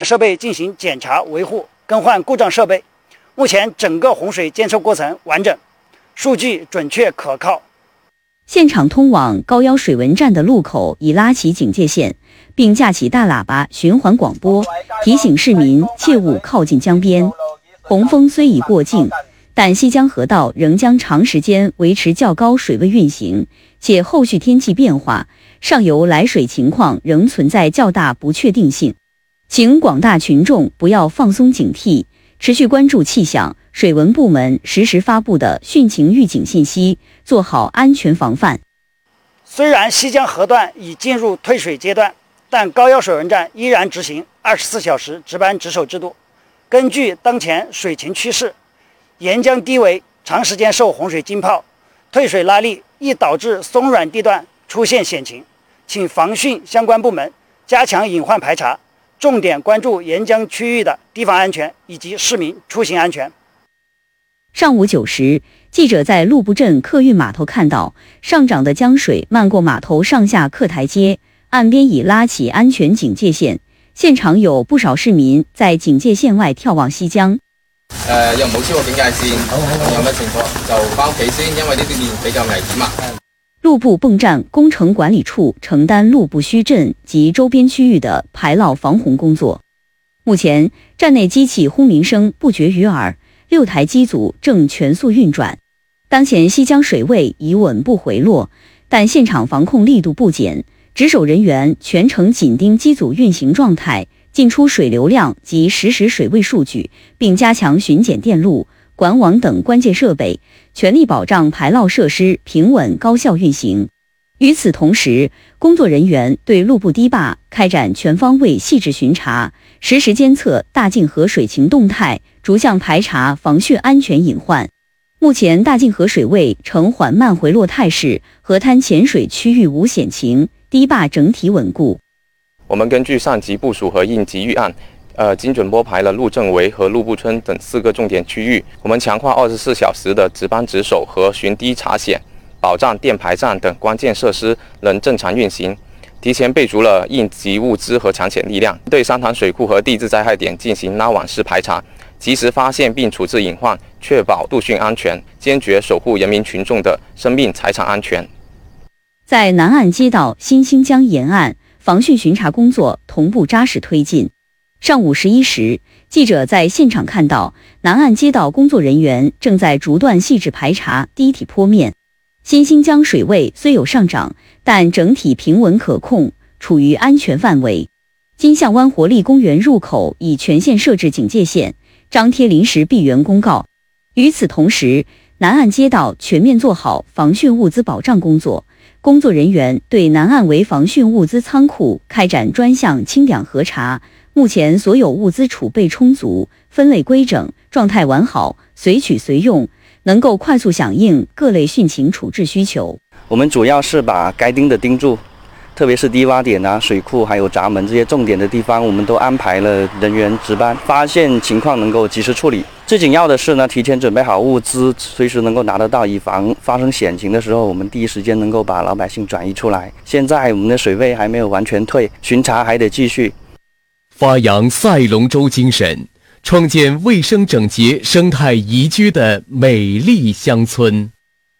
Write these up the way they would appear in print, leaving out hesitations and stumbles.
设备进行检查维护，更换故障设备。目前整个洪水监测过程完整，数据准确可靠。 现场通往高腰水文站的路口已拉起警戒线，并架起大喇叭循环广播，提醒市民切勿靠近江边。洪峰虽已过境，但西江河道仍将长时间维持较高水位运行，且后续天气变化，上游来水情况仍存在较大不确定性，请广大群众不要放松警惕，持续关注气象水文部门实时发布的汛情预警信息，做好安全防范。 虽然西江河段已进入退水阶段，但高腰水文站依然执行24小时值班值守制度。根据当前水情趋势，沿江堤围长时间受洪水浸泡，退水拉力易导致松软地段出现险情，请防汛相关部门加强隐患排查，重点关注沿江区域的堤防安全以及市民出行安全。 上午9时，记者在陆埠镇客运码头看到上涨的江水漫过码头上下客台阶，岸边已拉起安全警戒線，現場有不少市民在警戒線外眺望西江。 又冇超過警戒線，有乜情況就翻屋企先，因為呢邊比較危險啊。 陸埠泵站工程管理處承擔陸埠墟鎮及周邊區域的排澇防洪工作。目前，站內機器轟鳴聲不絕於耳，6台機組正全速運轉。當前西江水位已穩步回落，但現場防控力度不減，值守人員全程緊盯機組運行狀態、進出水流量及實時水位數據，並加強巡檢電路、管網等關鍵設備，全力保障排澇設施平穩高效運行。與此同時，工作人員對陸埠堤壩開展全方位細緻巡查，實時監測大涇河水情動態，逐項排查防汛安全隱患。目前大涇河水位呈緩慢回落態勢，河灘淺水區域無險情，堤壩整體穩固。 我們根據上級部署和應急預案，精準撥排了陸正圍和陸埠村等4個重點區域。我們強化24小時的值班值守和巡堤查險，保障電排站等關鍵設施能正常運行。提前備足了應急物資和搶險力量，對三塘水庫和地質災害點進行拉網式排查，及時發現並處置隱患，確保渡汛安全，堅決守護人民群眾的生命財產安全。 在南岸街道新興江沿岸，防汛巡查工作同步扎實推進。上午11時，記者在現場看到南岸街道工作人員正在逐段細緻排查堤體坡面。新興江水位雖有上漲，但整體平穩可控，處於安全範圍。金象灣活力公園入口已全線設置警戒線，張貼臨時閉園公告。與此同時，南岸街道全面做好防汛物資保障工作，工作人員對南岸圍防汛物資倉庫開展專項清點核查，目前所有物資儲備充足，分類規整，狀態完好，隨取隨用，能夠快速響應各類汛情處置需求。 我們主要是把該盯的盯住，特別是低洼點啊、水庫還有閘門這些重點的地方，我們都安排了人員值班，發現情況能夠及時處理。最緊要的是呢，提前準備好物資，隨時能夠拿得到，以防發生險情的時候，我們第一時間能夠把老百姓轉移出來。現在我們的水位還沒有完全退，巡查還得繼續。 發揚賽龍舟精神，創建衛生整潔、生態宜居的美麗鄉村。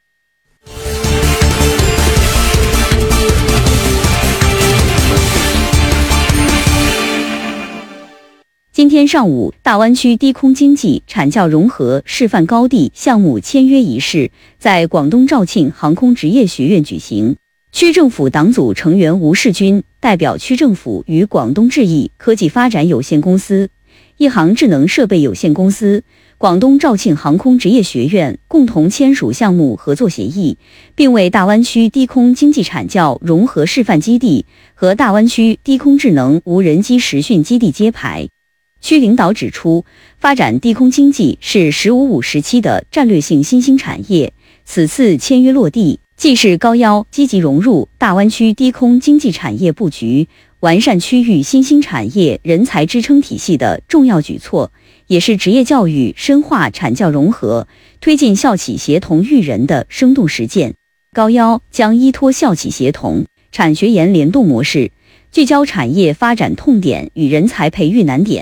今天上午，大灣區低空經濟產教融合示範高地項目簽約儀式在廣東肇慶航空職業學院舉行。區政府黨組成員吳世軍代表區政府與廣東智易科技發展有限公司、一航智能設備有限公司、廣東肇慶航空職業學院共同簽署項目合作協議，並為大灣區低空經濟產教融合示範基地和大灣區低空智能無人機實訓基地揭牌。區領導指出，發展低空經濟是“15+5”時期的戰略性新興產業。此次簽約落地，既是高腰積極融入大灣區低空經濟產業佈局、完善區域新興產業人才支撐體系的重要舉措，也是職業教育深化產教融合、推進校企協同育人的生動實踐。高腰將依託校企協同、產學研聯動模式，聚焦產業發展痛點與人才培育難點。